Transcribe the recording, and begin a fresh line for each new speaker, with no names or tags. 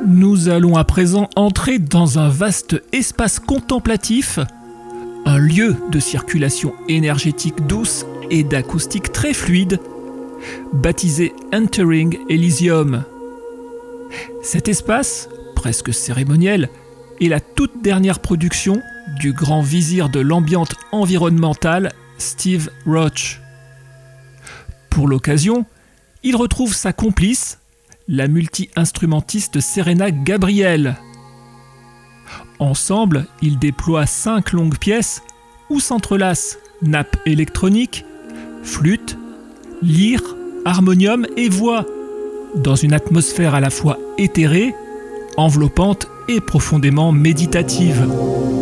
Nous allons à présent entrer dans un vaste espace contemplatif, un lieu de circulation énergétique douce et d'acoustique très fluide, baptisé Entering Elysium. Cet espace, presque cérémoniel, est la toute dernière production du grand vizir de l'ambiance environnementale, Steve Roach. Pour l'occasion, il retrouve sa complice, la multi-instrumentiste Serena Gabriel. Ensemble, ils déploient 5 longues pièces où s'entrelacent nappes électroniques, flûte, lyre, harmonium et voix, dans une atmosphère à la fois éthérée, enveloppante et profondément méditative.